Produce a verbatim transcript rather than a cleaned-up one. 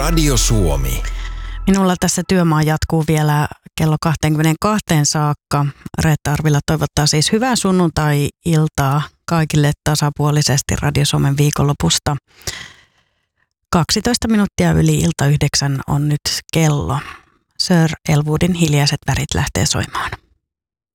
Radio Suomi. Minulla tässä työmaa jatkuu vielä kello kaksikymmentäkaksi saakka. Reetta Arvila toivottaa siis hyvää sunnuntai-iltaa kaikille tasapuolisesti Radio Suomen viikonlopusta. kaksitoista minuuttia yli ilta yhdeksän on nyt kello. Sir Elwoodin Hiljaiset värit lähtee soimaan.